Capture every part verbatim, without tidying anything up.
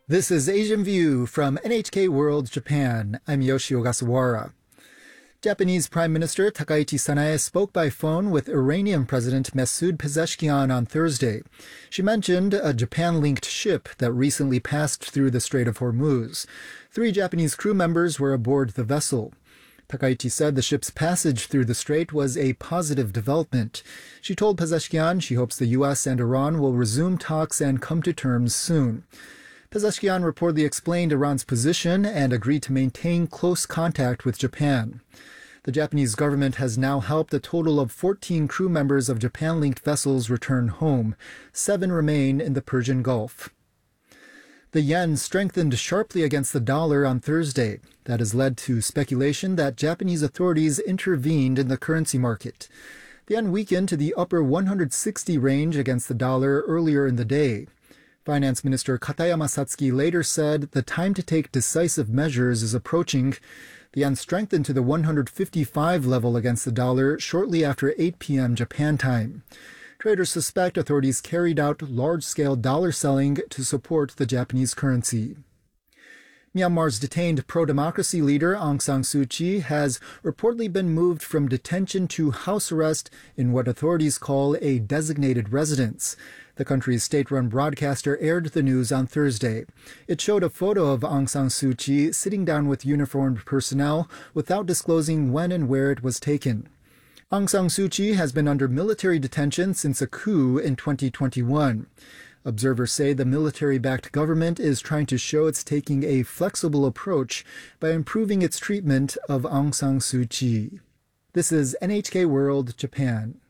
This is Asian View from N H K World Japan. I'm Yoshi Ogasawara. Japanese Prime Minister Takaichi Sanae spoke by phone with Iranian President Masoud Pezeshkian on Thursday. She mentioned a Japan-linked ship that recently passed through the Strait of Hormuz. Three Japanese crew members were aboard the vessel. Takaichi said the ship's passage through the strait was a positive development. She told Pezeshkian she hopes the U S and Iran will resume talks and come to terms soon. Pezeshkian reportedly explained Iran's position and agreed to maintain close contact with Japan. The Japanese government has now helped a total of fourteen crew members of Japan-linked vessels return home. Seven remain in the Persian Gulf. The yen strengthened sharply against the dollar on Thursday. That has led to speculation that Japanese authorities intervened in the currency market. The yen weakened to the upper one hundred sixty range against the dollar earlier in the day. Finance Minister Katayama Satsuki later said the time to take decisive measures is approaching. The yen strengthened to the one hundred fifty-five level against the dollar shortly after eight p.m. Japan time. Traders suspect authorities carried out large-scale dollar selling to support the Japanese currency. Myanmar's detained pro-democracy leader Aung San Suu Kyi has reportedly been moved from detention to house arrest in what authorities call a designated residence. The country's state-run broadcaster aired the news on Thursday. It showed a photo of Aung San Suu Kyi sitting down with uniformed personnel without disclosing when and where it was taken. Aung San Suu Kyi has been under military detention since a coup in twenty twenty-one. Observers say the military-backed government is trying to show it's taking a flexible approach by improving its treatment of Aung San Suu Kyi. This is N H K World Japan.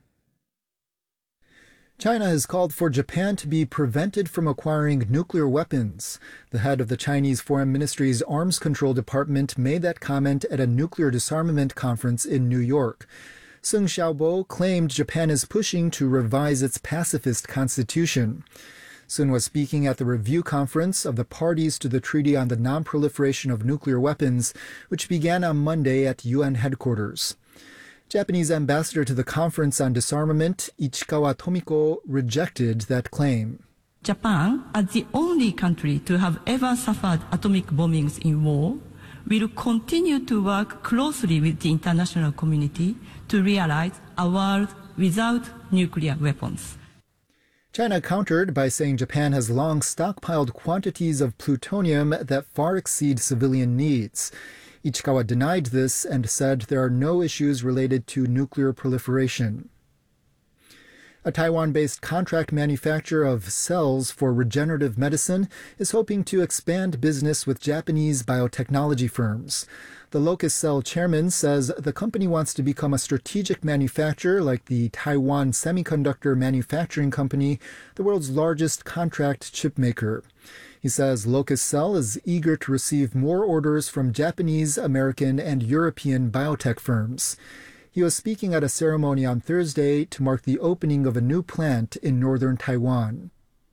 China has called for Japan to be prevented from acquiring nuclear weapons. The head of the Chinese Foreign Ministry's Arms Control Department made that comment at a nuclear disarmament conference in New York. Sung Xiaobo claimed Japan is pushing to revise its pacifist constitution. Sun was speaking at the review conference of the parties to the Treaty on the Non-Proliferation of Nuclear Weapons, which began on Monday at U N headquarters. Japanese ambassador to the Conference on Disarmament, Ichikawa Tomiko, rejected that claim. Japan, as the only country to have ever suffered atomic bombings in war, will continue to work closely with the international community to realize a world without nuclear weapons. China countered by saying Japan has long stockpiled quantities of plutonium that far exceed civilian needs. Ichikawa denied this and said there are no issues related to nuclear proliferation. A Taiwan-based contract manufacturer of cells for regenerative medicine is hoping to expand business with Japanese biotechnology firms. The Locus Cell chairman says the company wants to become a strategic manufacturer like the Taiwan Semiconductor Manufacturing Company, the world's largest contract chip maker. He says Locus Cell is eager to receive more orders from Japanese, American, and European biotech firms. He was speaking at a ceremony on Thursday to mark the opening of a new plant in northern Taiwan.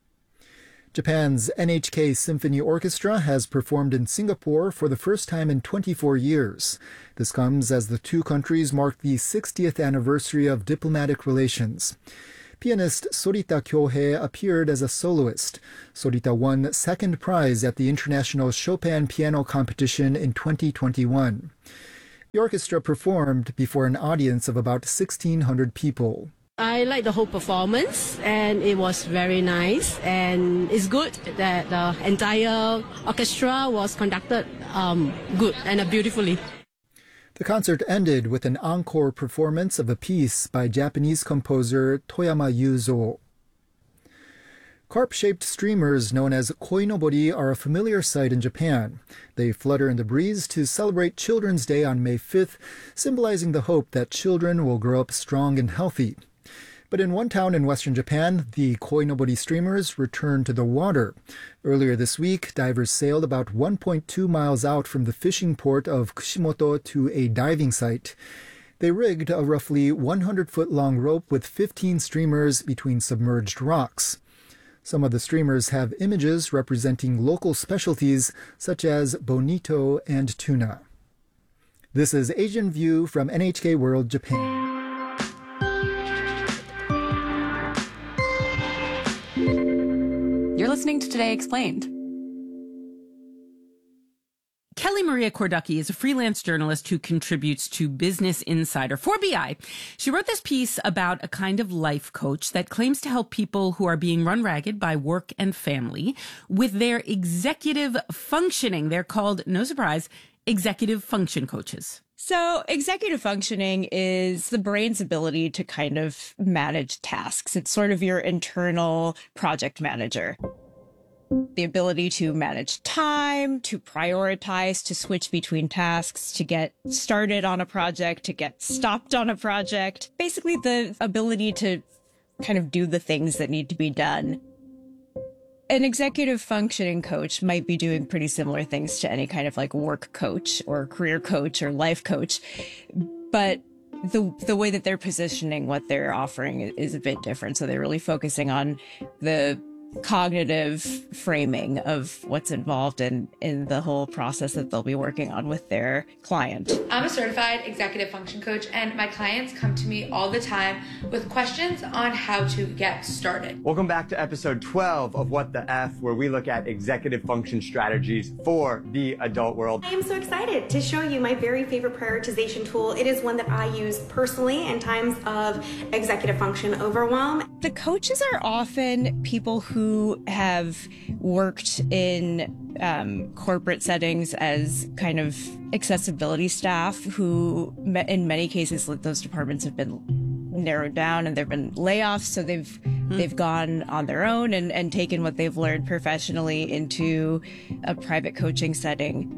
Japan's N H K Symphony Orchestra has performed in Singapore for the first time in twenty-four years. This comes as the two countries mark the sixtieth anniversary of diplomatic relations. Pianist Sorita Kyohei appeared as a soloist. Sorita won second prize at the International Chopin Piano Competition in twenty twenty-one. The orchestra performed before an audience of about sixteen hundred people. I like the whole performance, and it was very nice, and it's good that the entire orchestra was conducted um, good and beautifully. The concert ended with an encore performance of a piece by Japanese composer Toyama Yuzo. Carp-shaped streamers known as koinobori are a familiar sight in Japan. They flutter in the breeze to celebrate Children's Day on May fifth, symbolizing the hope that children will grow up strong and healthy. But in one town in western Japan, the koinobori streamers returned to the water. Earlier this week, divers sailed about one point two miles out from the fishing port of Kushimoto to a diving site. They rigged a roughly one hundred foot long rope with fifteen streamers between submerged rocks. Some of the streamers have images representing local specialties such as bonito and tuna. This is Asian View from N H K World Japan. You're listening to Today Explained. Kelly Maria Korducki is a freelance journalist who contributes to Business Insider for B I. She wrote this piece about a kind of life coach that claims to help people who are being run ragged by work and family with their executive functioning. They're called, no surprise, executive function coaches. So executive functioning is the brain's ability to kind of manage tasks. It's sort of your internal project manager. The ability to manage time, to prioritize, to switch between tasks, to get started on a project, to get stopped on a project. Basically, the ability to kind of do the things that need to be done. An executive functioning coach might be doing pretty similar things to any kind of like work coach or career coach or life coach, but the the way that they're positioning what they're offering is a bit different. So they're really focusing on the cognitive framing of what's involved in, in the whole process that they'll be working on with their client. I'm a certified executive function coach, and my clients come to me all the time with questions on how to get started. Welcome back to episode twelve of What the F, where we look at executive function strategies for the adult world. I am so excited to show you my very favorite prioritization tool. It is one that I use personally in times of executive function overwhelm. The coaches are often people who have worked in um, corporate settings as kind of accessibility staff who, in many cases, those departments have been narrowed down and there have been layoffs. So they've mm. they've gone on their own and, and taken what they've learned professionally into a private coaching setting.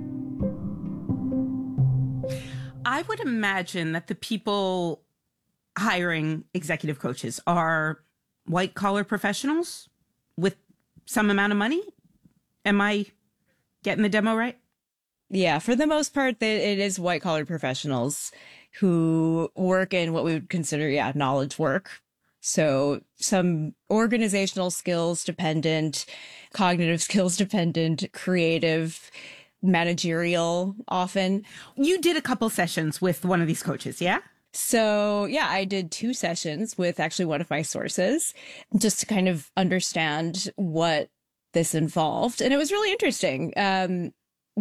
I would imagine that the people hiring executive coaches are white collar professionals with some amount of money. Am I getting the demo right? Yeah, for the most part, it is white collar professionals who work in what we would consider, yeah, knowledge work. So some organizational skills dependent, cognitive skills dependent, creative, managerial often. You did a couple sessions with one of these coaches, yeah? So yeah, I did two sessions with actually one of my sources just to kind of understand what this involved. And it was really interesting. Um,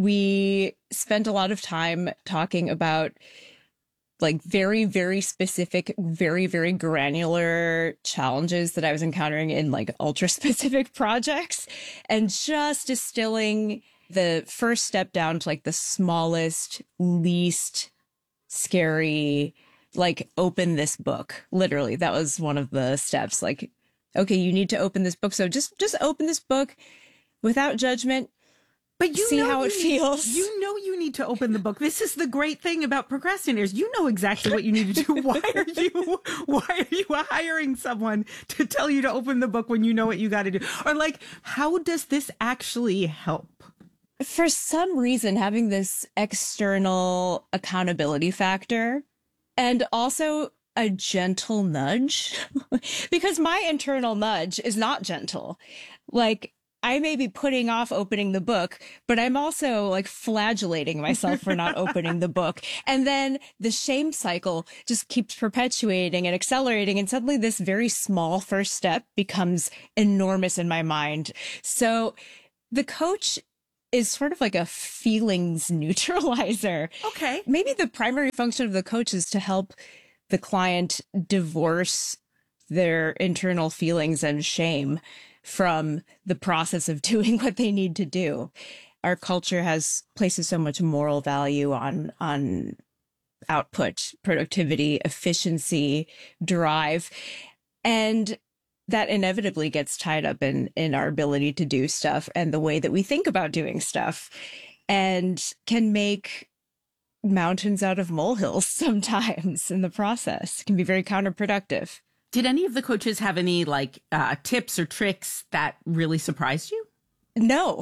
we spent a lot of time talking about like very, very specific, very, very granular challenges that I was encountering in like ultra specific projects and just distilling the first step down to like the smallest, least scary, like open this book. Literally, that was one of the steps. Like, okay, you need to open this book. So just, just open this book without judgment. But you see know how you it feels. Need, you know you need to open the book. This is the great thing about procrastinators. You know exactly what you need to do. Why are you why are you hiring someone to tell you to open the book when you know what you got to do? Or like, how does this actually help? For some reason, having this external accountability factor and also a gentle nudge, because my internal nudge is not gentle. Like, I may be putting off opening the book, but I'm also like flagellating myself for not opening the book. And then the shame cycle just keeps perpetuating and accelerating. And suddenly this very small first step becomes enormous in my mind. So the coach is sort of like a feelings neutralizer. Okay. Maybe the primary function of the coach is to help the client divorce their internal feelings and shame from the process of doing what they need to do. Our culture has places so much moral value on, on output, productivity, efficiency, drive. And that inevitably gets tied up in, in our ability to do stuff and the way that we think about doing stuff, and can make mountains out of molehills sometimes in the process. It can be very counterproductive. Did any of the coaches have any like uh, tips or tricks that really surprised you? No.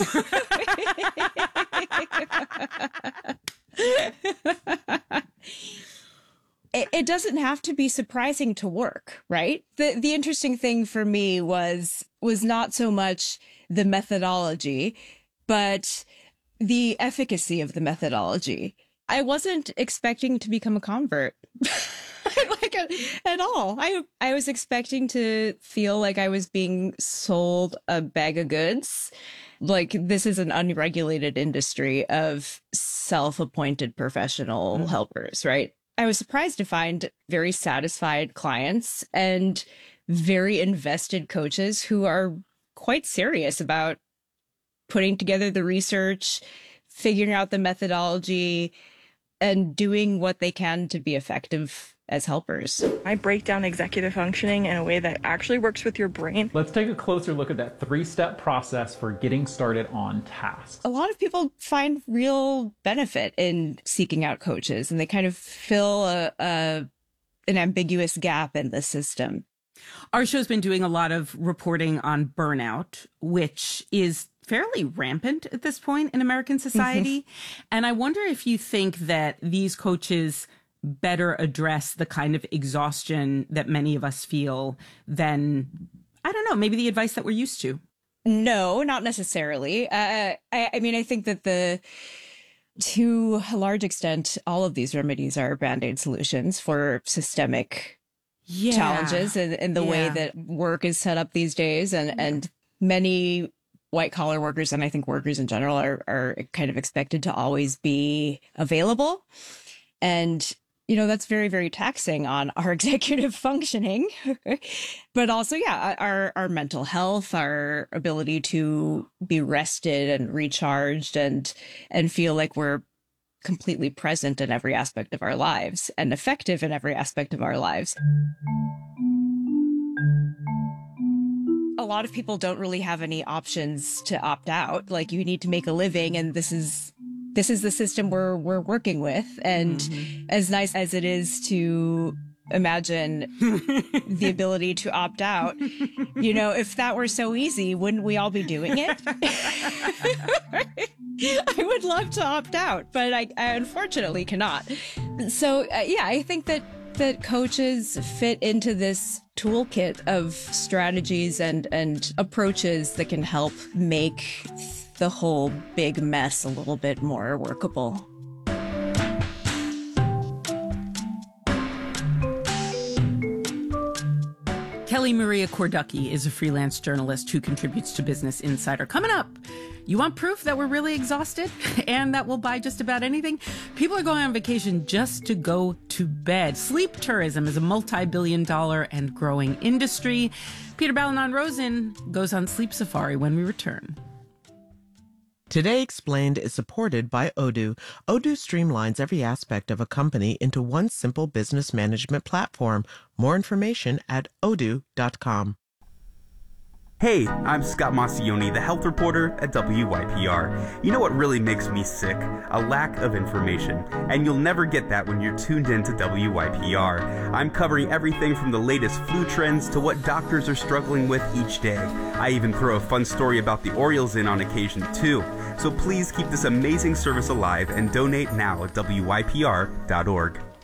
it, it doesn't have to be surprising to work, right? The the interesting thing for me was was not so much the methodology, but the efficacy of the methodology. I wasn't expecting to become a convert. like a, at all. I I was expecting to feel like I was being sold a bag of goods. Like this is an unregulated industry of self-appointed professional mm-hmm. helpers, right? I was surprised to find very satisfied clients and very invested coaches who are quite serious about putting together the research, figuring out the methodology, and doing what they can to be effective as helpers. I break down executive functioning in a way that actually works with your brain. Let's take a closer look at that three-step process for getting started on tasks. A lot of people find real benefit in seeking out coaches, and they kind of fill a, a an ambiguous gap in the system. Our show's been doing a lot of reporting on burnout, which is fairly rampant at this point in American society. Mm-hmm. And I wonder if you think that these coaches better address the kind of exhaustion that many of us feel than, I don't know, maybe the advice that we're used to. No, not necessarily. Uh, I, I mean, I think that the, to a large extent, all of these remedies are Band-Aid solutions for systemic yeah. challenges in, in the yeah. way that work is set up these days. And, yeah. and many white collar workers, and I think workers in general, are, are kind of expected to always be available. And you know, that's very, very taxing on our executive functioning, but also, yeah, our, our mental health, our ability to be rested and recharged and, and feel like we're completely present in every aspect of our lives and effective in every aspect of our lives. A lot of people don't really have any options to opt out. Like, you need to make a living, and this is This is the system we're we're working with. And mm-hmm. as nice as it is to imagine the ability to opt out, you know, if that were so easy, wouldn't we all be doing it? I would love to opt out, but I, I unfortunately cannot. So, uh, yeah, I think that that coaches fit into this toolkit of strategies and, and approaches that can help make the whole big mess a little bit more workable. Kelly Maria Korducki is a freelance journalist who contributes to Business Insider. Coming up, you want proof that we're really exhausted and that we'll buy just about anything? People are going on vacation just to go to bed. Sleep tourism is a multi-billion dollar and growing industry. Peter Balonon-Rosen goes on sleep safari when we return. Today Explained is supported by Odoo. Odoo streamlines every aspect of a company into one simple business management platform. More information at odoo dot com. Hey, I'm Scott Massioni, the health reporter at W Y P R. You know what really makes me sick? A lack of information. And you'll never get that when you're tuned in to W Y P R. I'm covering everything from the latest flu trends to what doctors are struggling with each day. I even throw a fun story about the Orioles in on occasion, too. So please keep this amazing service alive and donate now at W Y P R dot org.